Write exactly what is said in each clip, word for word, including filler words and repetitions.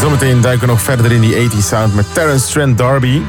Zometeen duiken we nog verder in die eighties sound met Terence Trent D'Arby.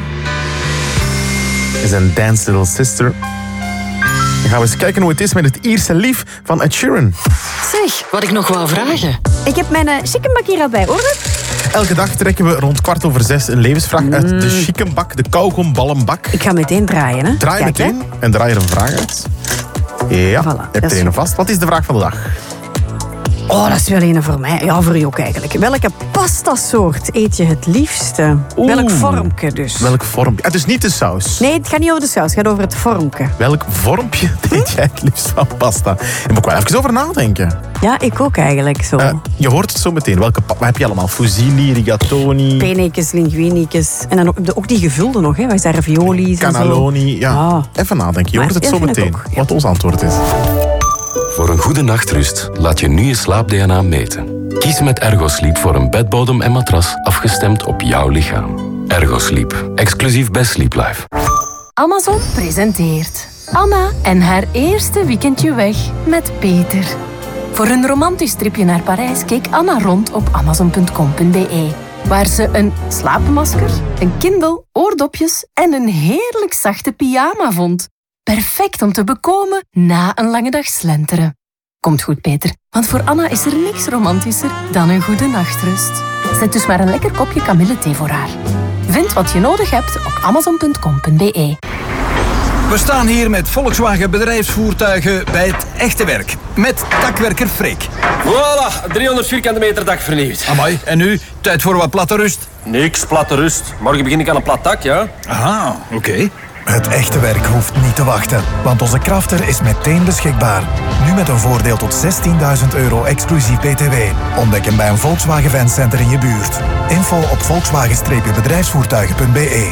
Is een Dance Little Sister. Dan gaan we eens kijken hoe het is met het Ierse lief van Ed Sheeran. Zeg, wat ik nog wou vragen. Ik heb mijn uh, chickenbak hier al bij orde. Elke dag trekken we rond kwart over zes een levensvraag uit de chickenbak, de kauwgomballenbak. Ik ga meteen draaien, hè. Draai Kijk, meteen hè. en draai er een vraag uit. Ja, Voilà, je dat hebt is er een vast. Wat is de vraag van de dag? Oh, dat is wel een voor mij. Ja, voor u ook eigenlijk. Welke pastasoort eet je het liefste? Oeh. Welk vormpje dus? Welk vormpje? Het is niet de saus. Nee, het gaat niet over de saus. Het gaat over het vormpje. Welk vormpje eet jij het liefst van pasta? Daar moet ik wel even over nadenken. Ja, ik ook eigenlijk zo. Uh, je hoort het zo meteen. Welke pa- wat heb je allemaal? Fusilli, rigatoni... Penekes, linguinekes. En dan ook, de, ook die gevulde nog, hè. Wat is daar? Ravioli's en zo. Cannelloni. Ja, Ah. even nadenken. Je Maar hoort het ja, zo vind ik meteen. ook, ja. Wat ons antwoord is. Voor een goede nachtrust laat je nu je slaap-D N A meten. Kies met Ergosleep voor een bedbodem en matras afgestemd op jouw lichaam. Ergosleep, exclusief bij Sleep Life. Amazon presenteert Anna en haar eerste weekendje weg met Peter. Voor een romantisch tripje naar Parijs keek Anna rond op amazon punt com punt b e, waar ze een slaapmasker, een Kindle, oordopjes en een heerlijk zachte pyjama vond. Perfect om te bekomen na een lange dag slenteren. Komt goed, Peter, want voor Anna is er niks romantischer dan een goede nachtrust. Zet dus maar een lekker kopje kamillethee voor haar. Vind wat je nodig hebt op amazon punt com punt b e. We staan hier met Volkswagen bedrijfsvoertuigen bij het echte werk. Met takwerker Freek. Voilà, driehonderd vierkante meter dak vernieuwd. Amai, en nu? Tijd voor wat platte rust? Niks, platte rust. Morgen begin ik aan een plat dak, ja? Aha, oké. Okay. Het echte werk hoeft niet te wachten, want onze Crafter is meteen beschikbaar. Nu met een voordeel tot zestienduizend euro exclusief B T W. Ontdek hem bij een Volkswagen Fancenter in je buurt. Info op volkswagen bedrijfsvoertuigen punt b e.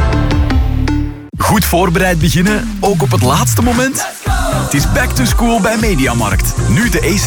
Goed voorbereid beginnen, ook op het laatste moment? Het is back to school bij Mediamarkt. Nu de Acer